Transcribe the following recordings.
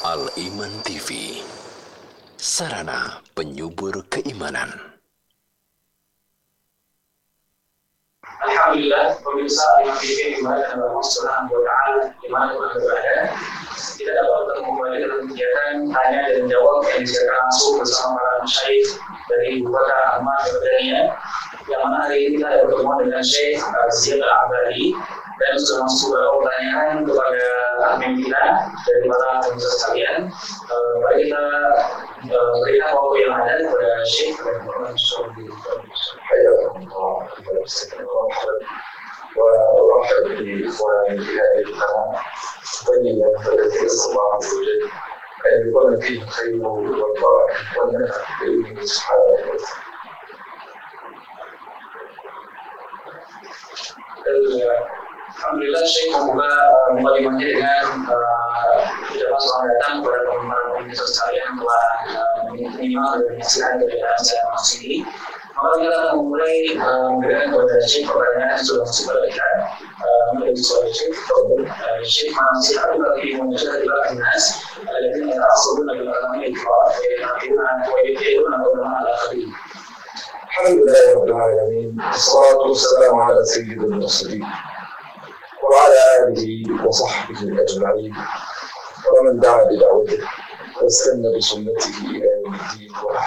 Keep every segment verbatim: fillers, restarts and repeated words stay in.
Al-Iman T V, sarana penyubur keimanan. Alhamdulillah, pemirsa Al-Iman T V dimana Allah Subhanahu wa Ta'ala dimana Tuhan berada. Kita dapat bertemu kembali dalam kegiatan tanya dan jawab yang disiarkan langsung bersama para masyayikh dari Ibu Kota Ahmad Jordania. Yang mana hari ini kita ada bertemu dengan Syekh Ziyad Al-Abadi dan sudah masuk beberapa pertanyaan kepada admin kita dari para pemirsa sekalian. Uh, mari kita uh, berikan waktu yang ada kepada Syekh dan Bapak ورحب بإخواني في هذه القناة طيبا فلذلك الله عز وجل أن يكون فيه الخير والبركة والنفع بإذنه سبحانه وتعالى. Alhamdulillah, Syekh membuka mukadimahnya dengan ucapan selamat datang kepada para pemirsa sekalian yang telah menyimak dan menyaksikan kegiatan saya masuk ini. Maka kita akan memulai memberikan kepada Syekh pertanyaan yang sudah masuk pada kita. Menjadi soal Syekh, Syekh silakan bagi Indonesia adalah Anas, jadi yang asal dari orang itu, yaitu anak itu anak orang al-Akhir. Alhamdulillah Rabbil Alamin. Wassalatu wassalamu ala sayyidil mursalin وعلى آله وصحبه أجمعين ومن دعا بدعوته واستنى بسنته إلى يوم الدين وبعد.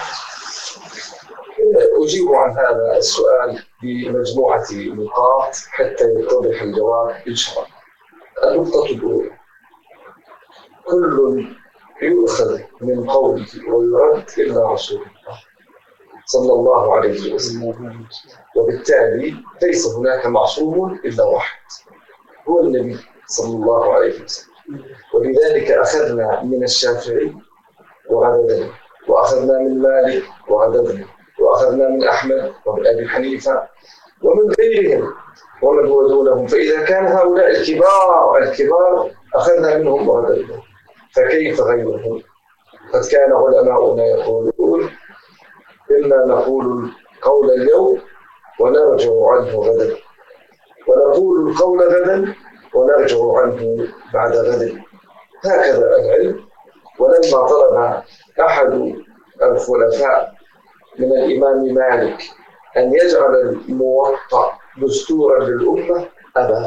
أجيب عن هذا السؤال بمجموعة نقاط حتى يتضح الجواب إن شاء الله. النقطة الأولى: كل يؤخذ من قوله ويرد إلا رسول الله صلى الله عليه وسلم، وبالتالي ليس هناك معصوم إلا واحد هو النبي صلى الله عليه وسلم. ولذلك أخذنا من الشافعي وغددنا، وأخذنا من مالك وغددنا، وأخذنا من أحمد ومن أبي حنيفة ومن غيرهم ومن هو دونهم. فإذا كان هؤلاء الكبار الكبار أخذنا منهم وغددنا، فكيف غيرهم؟ قد كان علماؤنا يقولون إنا نقول القول اليوم ونرجع عنه غدا، ونقول القول غدا ونرجع عنه بعد غد. هكذا العلم. ولما طلب أحد الخلفاء من الإمام مالك أن يجعل الموطأ دستورا للأمة أبى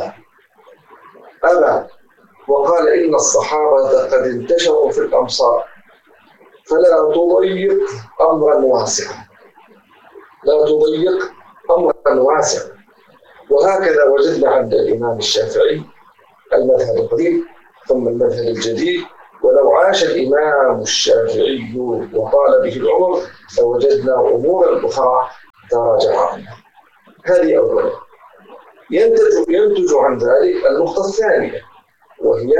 أبى وقال إن الصحابة قد انتشروا في الأمصار فلا تضيق أمرا واسعا لا تضيق أمرا واسعا. وهكذا وجدنا عند الإمام الشافعي المذهب القديم ثم المذهب الجديد. ولو عاش الإمام الشافعي وطال به العمر لوجدنا أمورا أخرى تراجع عنها. هذه أولا. ينتج, ينتج عن ذلك النقطة الثانية، وهي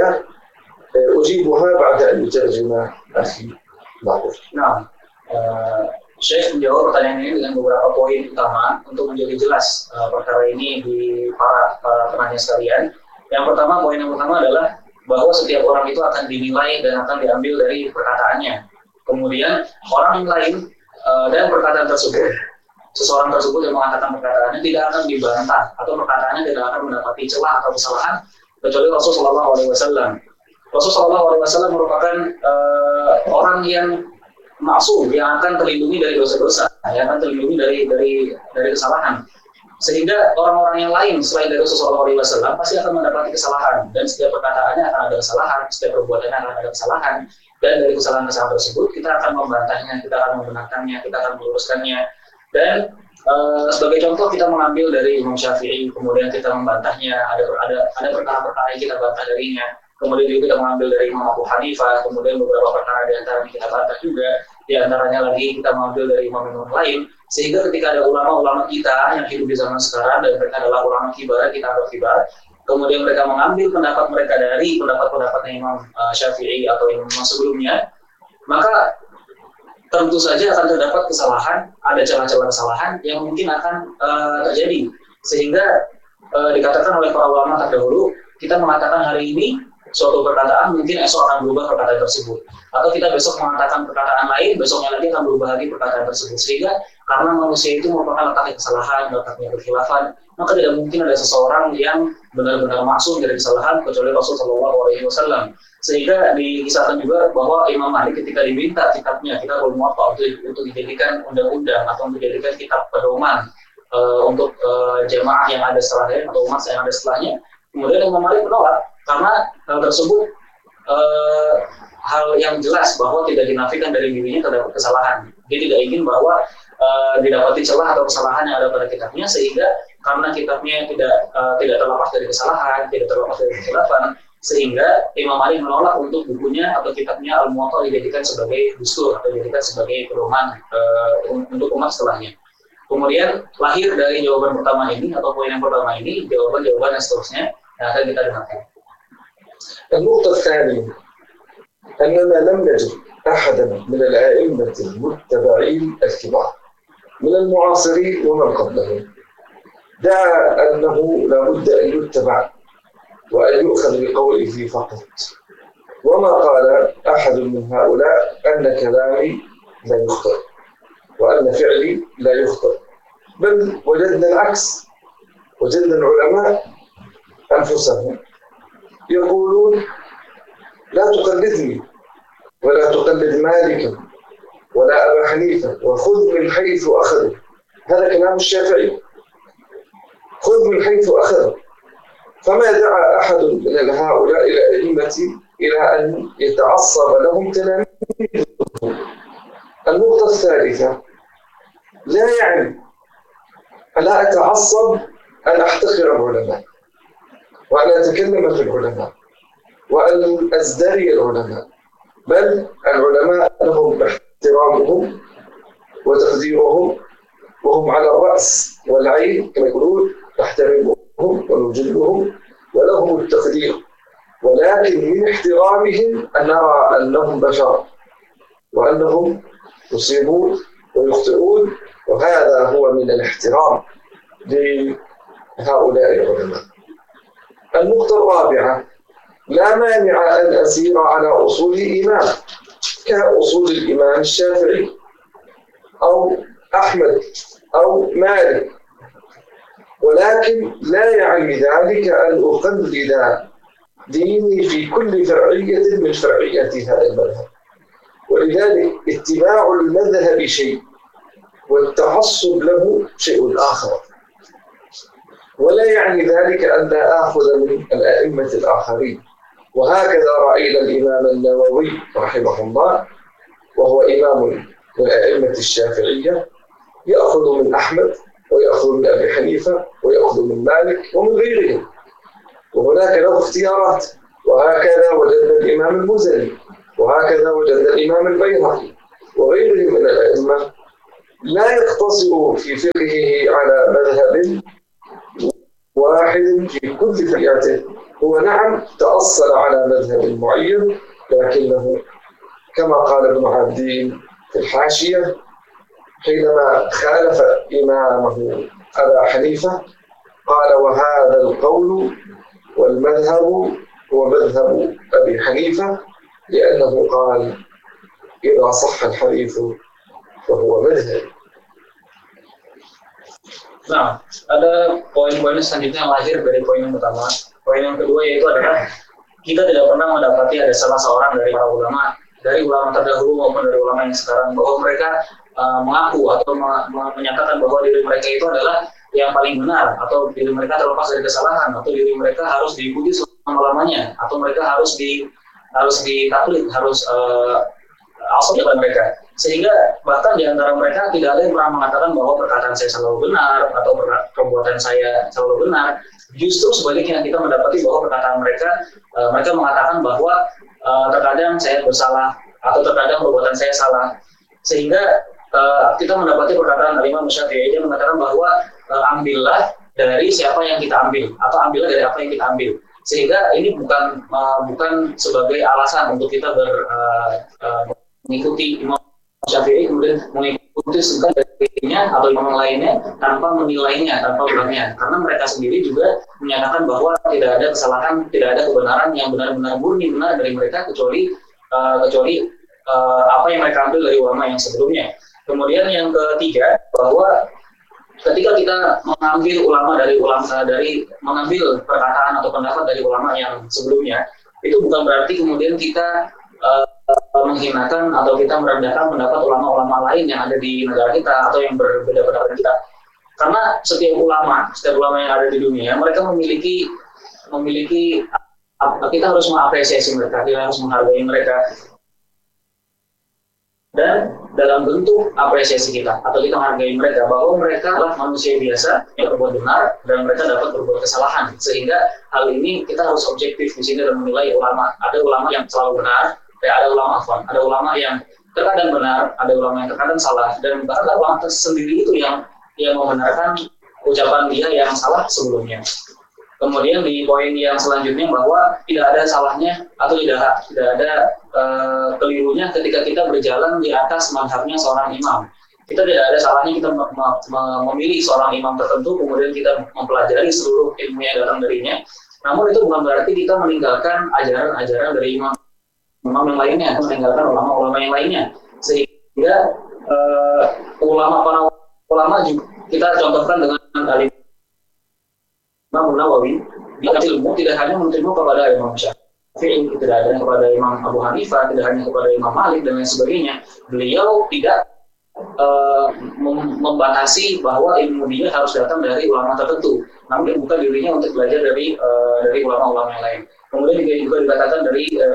أجيبها بعد أن يترجم أخي معروف. Nah, uh, Syekh menjawab pertanyaan ini dengan beberapa poin utama untuk menjadi jelas uh, perkara ini di para, para penanya sekalian. Yang pertama, poin yang pertama adalah bahwa setiap orang itu akan dinilai dan akan diambil dari perkataannya. Kemudian orang lain uh, dan perkataan tersebut, seseorang tersebut yang mengatakan perkataannya tidak akan dibantah atau perkataannya tidak akan mendapati celah atau kesalahan kecuali Rasulullah shallallahu alaihi wasallam. Rasulullah shallallahu alaihi wasallam merupakan uh, orang yang maksum, yang akan terlindungi dari dosa-dosa, yang akan terlindungi dari dari dari kesalahan. Sehingga orang-orang yang lain selain dari Rasulullah shallallahu alaihi wasallam pasti akan mendapati kesalahan, dan setiap perkataannya akan ada kesalahan, setiap perbuatannya akan ada kesalahan, dan dari kesalahan-kesalahan tersebut kita akan membantahnya, kita akan membenarkannya, kita akan meluruskannya. Dan uh, sebagai contoh kita mengambil dari Imam Syafi'i, kemudian kita membantahnya, ada ada ada perkara-perkara yang kita bantah darinya. Kemudian juga kita mengambil dari Imam Abu Hanifah, kemudian beberapa perkara di antaranya kita bantah juga, di antaranya lagi kita mengambil dari imam-imam lain, sehingga ketika ada ulama-ulama kita yang hidup di zaman sekarang dan mereka adalah ulama kibar, kita anggap kibar, kemudian mereka mengambil pendapat mereka dari pendapat-pendapatnya Imam uh, Syafi'i atau imam sebelumnya, maka tentu saja akan terdapat kesalahan, ada celah-celah kesalahan yang mungkin akan uh, terjadi, sehingga uh, dikatakan oleh para ulama terdahulu, kita mengatakan hari ini suatu perkataan, mungkin esok akan berubah perkataan tersebut. Atau kita besok mengatakan perkataan lain, besoknya lagi akan berubah lagi perkataan tersebut. Sehingga karena manusia itu merupakan letaknya kesalahan, letaknya kekhilafan, maka tidak mungkin ada seseorang yang benar-benar maksum dari kesalahan kecuali Rasulullah shallallahu alaihi wasallam. Sehingga dikisahkan juga bahwa Imam Malik ketika diminta kitabnya, kitabul Muwatta untuk, untuk dijadikan undang-undang atau untuk dijadikan kitab pedoman uh, untuk uh, jemaah yang ada setelahnya atau umat yang ada setelahnya, kemudian Imam Malik menolak karena hal tersebut uh, hal yang jelas bahwa tidak dinafikan dari dirinya terdapat kesalahan. Dia tidak ingin bahwa uh, didapati celah atau kesalahan yang ada pada kitabnya, sehingga karena kitabnya tidak uh, tidak terlepas dari kesalahan, tidak terlepas dari kekhilafan, sehingga Imam Malik menolak untuk bukunya atau kitabnya Al-Muwatta dijadikan sebagai dustur atau dijadikan sebagai pedoman uh, untuk umat setelahnya. Kemudian lahir dari jawaban pertama ini atau poin yang pertama ini jawaban-jawaban yang seterusnya yang akan kita dengarkan. النقطة الثانية أننا لم نجد أحدا من الأئمة المتبعين الكبار من المعاصرين ومن قبلهم دعا أنه لا بد أن يتبع وأن يؤخذ بقوله فقط، وما قال أحد من هؤلاء أن كلامي لا يخطئ وأن فعلي لا يخطئ، بل وجدنا العكس. وجدنا العلماء أنفسهم يقولون لا تقلدني ولا تقلد مالكا ولا أبا حنيفة وخذ من حيث أخذ. هذا كلام الشافعي، خذ من حيث أخذ. فما دعا أحد من هؤلاء الأئمة إلى أن يتعصب لهم تلاميذهم. النقطة الثالثة، لا يعني ألا أتعصب أن أحتقر العلماء وأن أتكلم في العلماء وأن أزدري العلماء، بل العلماء لهم احترامهم وتقديرهم وهم على الرأس والعين كما يقولون، نحترمهم ونجلهم ولهم التقدير، ولكن من احترامهم أن نرى أنهم بشر وأنهم يصيبون ويخطئون، وهذا هو من الاحترام لهؤلاء العلماء. النقطة الرابعة، لا مانع أن أسير على أصول الإمام كأصول الإمام الشافعي أو أحمد أو مالك، ولكن لا يعني ذلك أن أقلد ديني في كل فرعية من فرعيات هذا المذهب. ولذلك اتباع المذهب شيء والتعصب له شيء آخر، ولا يعني ذلك أن لا آخذ من الأئمة الآخرين. وهكذا رأينا الإمام النووي رحمه الله وهو إمام من الأئمة الشافعية يأخذ من أحمد ويأخذ من أبي حنيفة ويأخذ من مالك ومن غيرهم، وهناك له اختيارات. وهكذا وجدنا الإمام المزني، وهكذا وجدنا الإمام البيهقي وغيرهم من الأئمة لا يقتصر في فقهه على مذهب واحد في كل فئاته. هو نعم تأصل على مذهب معين، لكنه كما قال ابن عابدين في الحاشية حينما خالف إمامه أبا حنيفة قال: وهذا القول والمذهب هو مذهب أبي حنيفة، لأنه قال: إذا صح الحديث فهو مذهب. Nah, ada poin-poin selanjutnya yang lahir dari poin yang pertama. Poin yang kedua yaitu adalah kita tidak pernah mendapati ada salah seorang dari para ulama, dari ulama terdahulu maupun dari ulama yang sekarang, bahwa mereka uh, mengaku atau me- me- menyatakan bahwa diri mereka itu adalah yang paling benar, atau diri mereka terlepas dari kesalahan, atau diri mereka harus diikuti selama-lamanya, atau mereka harus di harus ditaklid, harus uh, asal kepada mereka. Sehingga bahkan di antara mereka tidak ada yang pernah mengatakan bahwa perkataan saya selalu benar atau perbuatan saya selalu benar. Justru sebaliknya, kita mendapati bahwa perkataan mereka uh, mereka mengatakan bahwa uh, terkadang saya bersalah atau terkadang perbuatan saya salah. Sehingga uh, kita mendapati perkataan Imam Syafi'i, dia mengatakan bahwa uh, ambillah dari siapa yang kita ambil, atau ambillah dari apa yang kita ambil. Sehingga ini bukan uh, bukan sebagai alasan untuk kita ber, uh, uh, mengikuti Imam Syafi'i kemudian mengikuti segala dirinya atau imam lainnya tanpa menilainya, tanpa bilangnya, karena mereka sendiri juga menyatakan bahwa tidak ada kesalahan, tidak ada kebenaran yang benar-benar murni benar dari mereka kecuali uh, kecuali uh, apa yang mereka ambil dari ulama yang sebelumnya. Kemudian yang ketiga, bahwa ketika kita mengambil ulama dari ulama dari mengambil perkataan atau pendapat dari ulama yang sebelumnya, itu bukan berarti kemudian kita uh, menghinakan atau kita merendahkan pendapat ulama-ulama lain yang ada di negara kita atau yang berbeda pendapat kita. Karena setiap ulama, setiap ulama yang ada di dunia, mereka memiliki memiliki kita harus mengapresiasi mereka, kita harus menghargai mereka. Dan dalam bentuk apresiasi kita atau kita menghargai mereka bahwa mereka adalah manusia biasa yang berbuat benar dan mereka dapat berbuat kesalahan, sehingga hal ini kita harus objektif di sini dan menilai ulama. Ada ulama yang selalu benar, ya, ada ulama afwan, ada ulama yang terkadang benar, ada ulama yang terkadang salah, dan bahkan ulama sendiri itu yang yang membenarkan ucapan dia yang salah sebelumnya. Kemudian di poin yang selanjutnya bahwa tidak ada salahnya atau tidak tidak ada uh, kelirunya ketika kita berjalan di atas mazhabnya seorang imam. Kita tidak ada salahnya kita mem- mem- memilih seorang imam tertentu, kemudian kita mempelajari seluruh ilmu yang datang darinya. Namun itu bukan berarti kita meninggalkan ajaran-ajaran dari imam imam yang lainnya, meninggalkan ulama-ulama yang lainnya. Sehingga uh, ulama para ulama juga kita contohkan dengan alim Imam Nawawi, dia ilmu tidak hanya menuntut kepada Imam Syafi'i, tidak hanya kepada Imam Abu Hanifah, tidak hanya kepada Imam Malik dan lain sebagainya. Beliau tidak uh, mem- membatasi bahwa ilmu dia harus datang dari ulama tertentu, namun dia buka dirinya untuk belajar dari uh, dari ulama-ulama yang lain. Kemudian juga, juga dikatakan dari uh,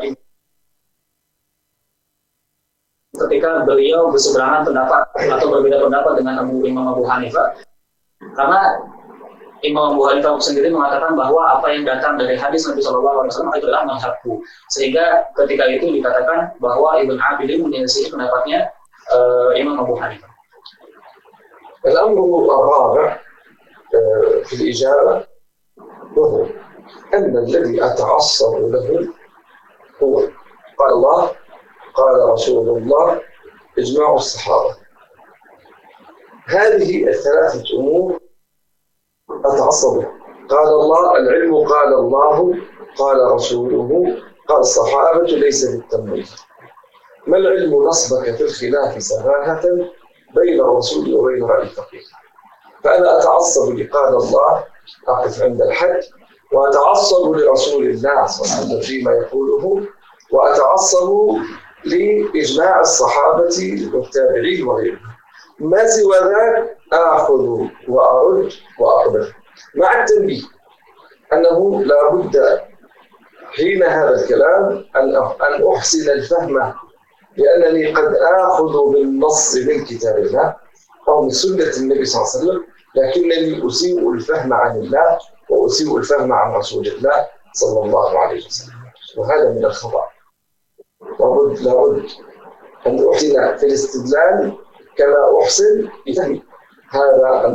ketika beliau berseberangan pendapat atau berbeda pendapat dengan Abu Imam Abu Hanifah, karena Imam Abu Hanifah sendiri mengatakan bahwa apa yang datang dari hadis Nabi Shallallahu Alaihi Wasallam itu adalah mazhabku, sehingga ketika itu dikatakan bahwa Ibn Abidin menyelisih pendapatnya uh, Imam Abu Hanifah. الأمر الرابع في الإجابة وهو أن الذي أتعصب له هو قال الله قال رسول الله إجماع الصحابة. هذه الثلاثة أمور أتعصب. قال الله العلم، قال الله، قال رسوله، قال الصحابة، ليس بالتمويه. ما العلم نصبك في الخلاف سفاهة بين الرسول وبين رأي الفقيه. فأنا أتعصب لقال الله، أقف عند الحد، وأتعصب لرسول الله صلى الله عليه وسلم فيما يقوله، وأتعصب لإجماع الصحابة والتابعين وغيرهم. ما سوى ذلك آخذ وأرد وأقبل، مع التنبيه أنه لا بد حين هذا الكلام أن أن أحسن الفهم، لأنني قد آخذ بالنص من كتاب الله أو من سنة النبي صلى الله عليه وسلم، لكنني أسيء الفهم عن الله وأسيء الفهم عن رسول الله صلى الله عليه وسلم، وهذا من الخطأ. لابد لابد أن أحسن في الاستدلال كما أحسن بفهم هذا